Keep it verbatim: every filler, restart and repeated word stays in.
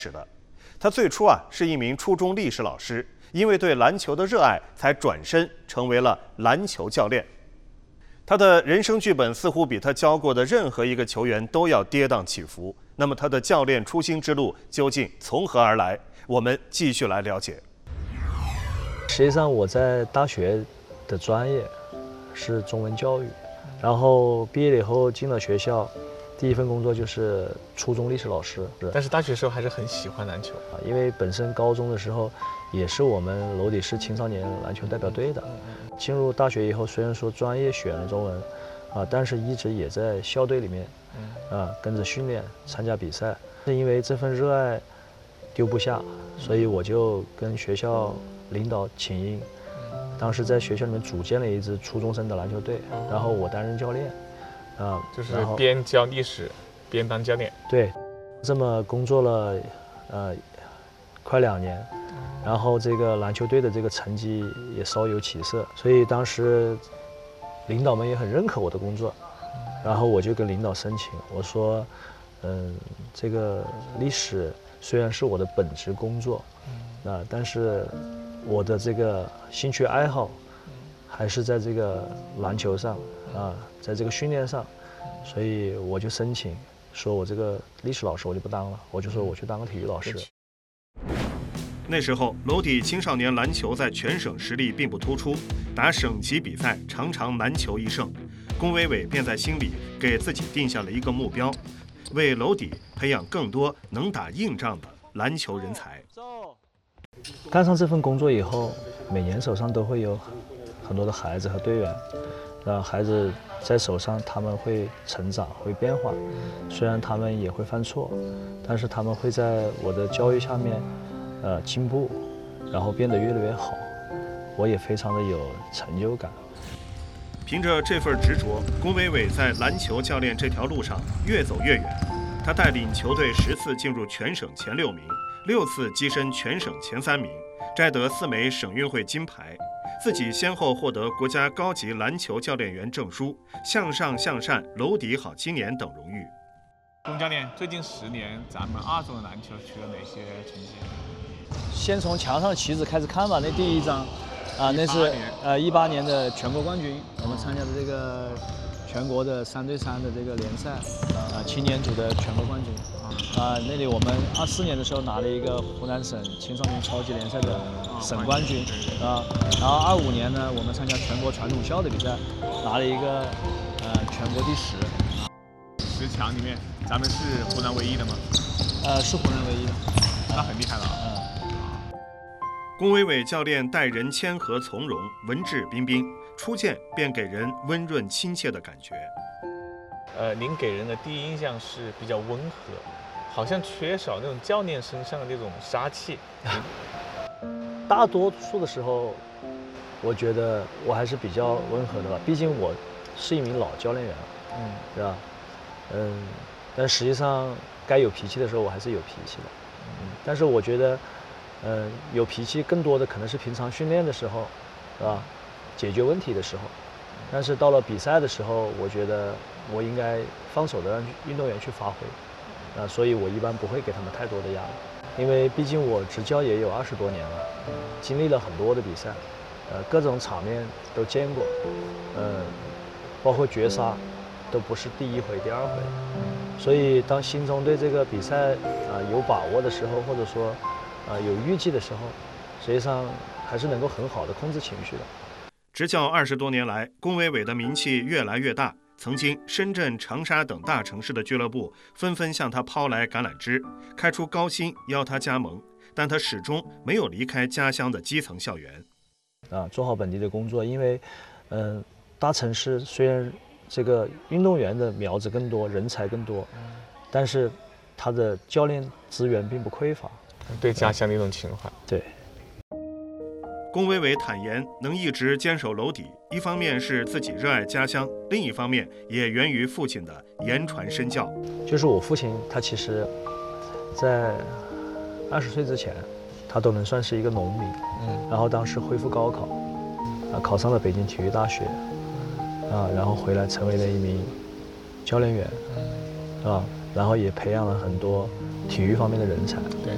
始的。他最初啊是一名初中历史老师，因为对篮球的热爱，才转身成为了篮球教练。他的人生剧本似乎比他教过的任何一个球员都要跌宕起伏。那么他的教练初心之路究竟从何而来？我们继续来了解。 实际上我在大学的专业是中文教育，然后毕业了以后进了学校，第一份工作就是初中历史老师。 但是大学时候还是很喜欢篮球， 因为本身高中的时候也是我们娄底市青少年篮球代表队的。进入大学以后，虽然说专业选了中文，啊，但是一直也在校队里面，啊，跟着训练、参加比赛。是因为这份热爱丢不下，所以我就跟学校领导请缨，当时在学校里面组建了一支初中生的篮球队，然后我担任教练，啊， 就是边教历史边当教练。 对，这么工作了，呃，快两年。然后这个篮球队的这个成绩也稍有起色，所以当时领导们也很认可我的工作，然后我就跟领导申请，我说，嗯，这个历史虽然是我的本职工作，那但是我的这个兴趣爱好还是在这个篮球上啊，在这个训练上，所以我就申请说我这个历史老师我就不当了，我就说我去当个体育老师。 那时候，娄底青少年篮球在全省实力并不突出，打省级比赛常常难求一胜。龚伟伟便在心里给自己定下了一个目标，为娄底培养更多能打硬仗的篮球人才。 干上这份工作以后，每年手上都会有很多的孩子和队员，让孩子在手上他们会成长，会变化。虽然他们也会犯错，但是他们会在我的教育下面。呃，进步，然后变得越来越好，我也非常的有成就感。 凭着这份执着，龚伟伟在篮球教练这条路上越走越远。他带领球队十次进入全省前六名，六次跻身全省前三名，摘得四枚省运会金牌，自己先后获得国家高级篮球教练员证书、向上向善娄底好青年等荣誉。 龚教练，最近十年咱们二中的篮球取得哪些成绩？ 先从墙上的旗子开始看吧。那第一张，啊，那是呃一八年的全国冠军，我们参加的这个全国的三对三的这个联赛，啊，青年组的全国冠军。啊，那里我们二四年的时候拿了一个湖南省青少年超级联赛的省冠军，啊，然后二五年呢，我们参加全国传统校的比赛，拿了一个呃全国第十。 十强里面，咱们是湖南唯一的吗？ 呃，是湖南唯一的， 那很厉害了。 嗯。 龚伟伟教练待人谦和从容，文质彬彬，初见便给人温润亲切的感觉。 呃，您给人的第一印象是比较温和，好像缺少那种教练身上的那种杀气。 大多数的时候，我觉得我还是比较温和的吧，毕竟我是一名老教练员了，嗯，对吧？嗯，但实际上该有脾气的时候，我还是有脾气的，嗯，但是我觉得。嗯，有脾气更多的可能是平常训练的时候，是吧？解决问题的时候。但是到了比赛的时候，我觉得我应该放手的让运动员去发挥，啊，所以我一般不会给他们太多的压力，因为毕竟我执教也有二十多年了，经历了很多的比赛，呃，各种场面都见过，嗯，包括绝杀，都不是第一回、第二回，所以当心中对这个比赛啊有把握的时候，或者说。啊，有预计的时候，实际上还是能够很好的控制情绪的。 执教二十多年来，龚伟伟的名气越来越大。曾经深圳、长沙等大城市的俱乐部纷纷向他抛来橄榄枝，开出高薪邀他加盟，但他始终没有离开家乡的基层校园。 啊，做好本地的工作，因为，嗯、呃，大城市虽然这个运动员的苗子更多，人才更多，但是他的教练资源并不匮乏。 对家乡的一种情怀。 对。 龚伟伟坦言，能一直坚守娄底，一方面是自己热爱家乡，另一方面也源于父亲的言传身教。 就是我父亲，他其实，在二十岁之前，他都能算是一个农民。嗯。然后当时恢复高考，啊，考上了北京体育大学，啊，然后回来成为了一名教练员，啊，然后也培养了很多体育方面的人才。 对。